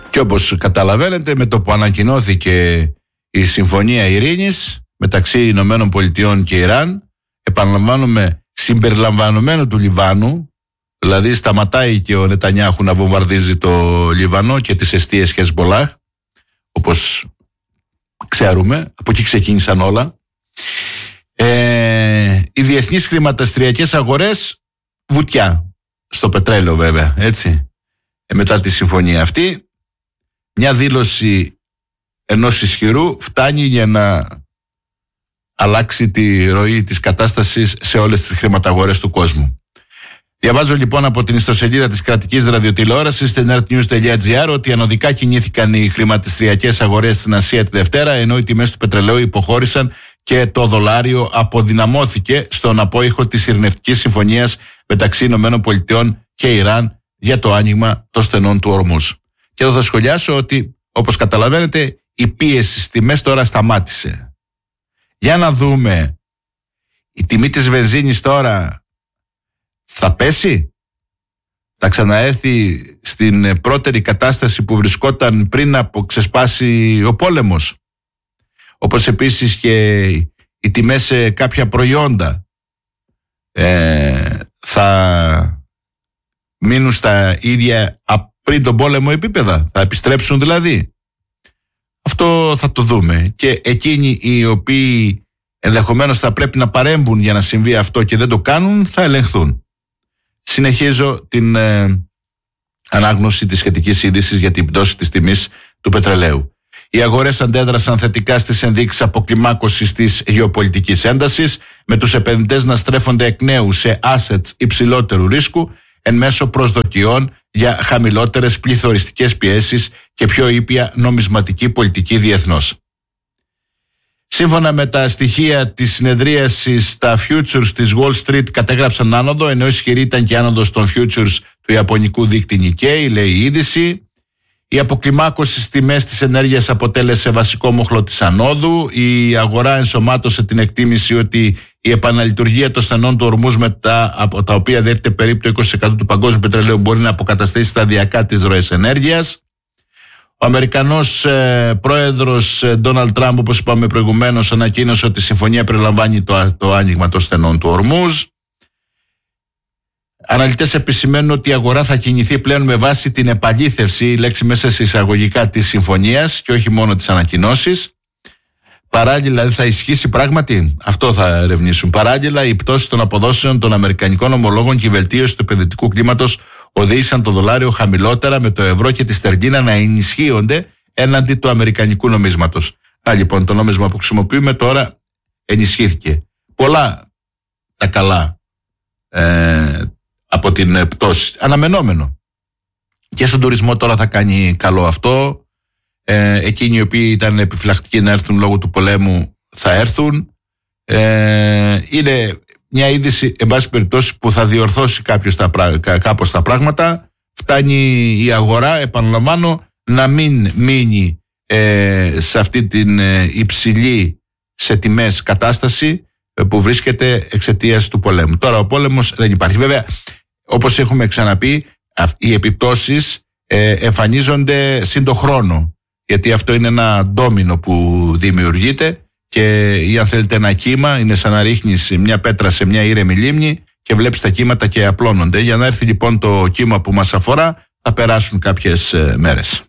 Και όπως καταλαβαίνετε, με το που ανακοινώθηκε η Συμφωνία Ειρήνης μεταξύ Ηνωμένων Πολιτειών και Ιράν, επαναλαμβάνουμε, συμπεριλαμβανομένου του Λιβάνου, δηλαδή σταματάει και ο Νετανιάχου να βομβαρδίζει το Λιβανό και τις εστίες Χεσμπολάχ, όπως ξέρουμε, από εκεί ξεκίνησαν όλα. Οι διεθνείς χρηματιστηριακές αγορές βουτιά στο πετρέλαιο, βέβαια, έτσι, μετά τη συμφωνία αυτή. Μια δήλωση ενός ισχυρού φτάνει για να αλλάξει τη ροή της κατάστασης σε όλες τις χρηματαγορές του κόσμου. Διαβάζω λοιπόν από την ιστοσελίδα της κρατικής ραδιοτηλεόρασης στην nerdnews.gr ότι ανωδικά κινήθηκαν οι χρηματιστηριακές αγορές στην Ασία τη Δευτέρα, ενώ οι τιμές του πετρελαίου υποχώρησαν και το δολάριο αποδυναμώθηκε στον απόϊχο της ειρηνευτικής συμφωνίας μεταξύ ΗΠΑ και Ιράν για το άνοιγμα των στενών του Ορμούζ. Και εδώ θα σχολιάσω ότι, όπως καταλαβαίνετε, η πίεση στις τιμές τώρα σταμάτησε. Για να δούμε, η τιμή της βενζίνης τώρα θα πέσει, θα ξαναέρθει στην πρώτερη κατάσταση που βρισκόταν πριν από ξεσπάσει ο πόλεμος, όπως επίσης και οι τιμές σε κάποια προϊόντα θα μείνουν στα ίδια πριν τον πόλεμο επίπεδα, θα επιστρέψουν δηλαδή. Αυτό θα το δούμε, και εκείνοι οι οποίοι ενδεχομένως θα πρέπει να παρέμβουν για να συμβεί αυτό και δεν το κάνουν θα ελεγχθούν. Συνεχίζω την ανάγνωση της σχετικής είδησης για την πτώση της τιμής του πετρελαίου. Οι αγορές αντέδρασαν θετικά στις ενδείξεις αποκλιμάκωσης της γεωπολιτικής έντασης, με τους επενδυτές να στρέφονται εκ νέου σε assets υψηλότερου ρίσκου εν μέσω προσδοκιών για χαμηλότερες πληθωριστικές πιέσεις και πιο ήπια νομισματική πολιτική διεθνώς. Σύμφωνα με τα στοιχεία της συνεδρίασης, τα futures της Wall Street κατέγραψαν άνοδο, ενώ ισχυρή ήταν και άνοδος των futures του ιαπωνικού δείκτη Nikkei, λέει η είδηση. Η αποκλιμάκωση στις τιμές της ενέργειας αποτέλεσε βασικό μοχλό της ανόδου. Η αγορά ενσωμάτωσε την εκτίμηση ότι η επαναλειτουργία των στενών του Ορμούζ, μετά από τα οποία δέχεται περίπου το 20% του παγκόσμιου πετρελαίου, μπορεί να αποκαταστήσει σταδιακά τις ροές ενέργειας. Ο Αμερικανός πρόεδρος Ντόναλντ Τραμπ, όπως είπαμε προηγουμένως, ανακοίνωσε ότι η συμφωνία περιλαμβάνει το άνοιγμα των στενών του Ορμούζ. Αναλυτές επισημαίνουν ότι η αγορά θα κινηθεί πλέον με βάση την επαλήθευση, η λέξη μέσα σε εισαγωγικά, της συμφωνίας και όχι μόνο τις ανακοινώσεις. Παράλληλα, δηλαδή θα ισχύσει πράγματι, αυτό θα ερευνήσουν. Παράλληλα, η πτώση των αποδόσεων των αμερικανικών ομολόγων και η βελτίωση του επενδυτικού κλίματος οδήγησαν το δολάριο χαμηλότερα, με το ευρώ και τη στερλίνα να ενισχύονται έναντι του αμερικανικού νομίσματος. Λοιπόν, το νόμισμα που χρησιμοποιούμε τώρα ενισχύθηκε. Πολλά τα καλά από την πτώση. Αναμενόμενο. Και στον τουρισμό τώρα θα κάνει καλό αυτό. Εκείνοι οι οποίοι ήταν επιφυλακτικοί να έρθουν λόγω του πολέμου θα έρθουν. Είναι μια είδηση, εν πάση περιπτώσει, που θα διορθώσει κάπως τα πράγματα. Φτάνει η αγορά, επαναλαμβάνω, να μην μείνει σε αυτή την υψηλή σε τιμές κατάσταση που βρίσκεται εξαιτίας του πολέμου. Τώρα ο πόλεμος δεν υπάρχει. Βέβαια, όπως έχουμε ξαναπεί, οι επιπτώσεις εμφανίζονται σύν το χρόνο, γιατί αυτό είναι ένα ντόμινο που δημιουργείται και ή αν θέλετε ένα κύμα, είναι σαν να ρίχνεις μια πέτρα σε μια ήρεμη λίμνη και βλέπεις τα κύματα και απλώνονται. Για να έρθει λοιπόν το κύμα που μας αφορά θα περάσουν κάποιες μέρες.